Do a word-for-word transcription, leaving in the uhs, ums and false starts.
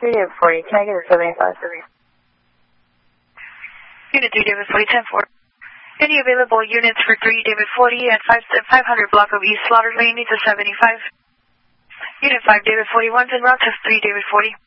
three David forty, can I get a seventy-five? Unit three David forty, ten four. Any available units for three David forty at five hundred block of East Slaughter Lane needs a seventy-five. Unit five David forty-one en route to three David forty.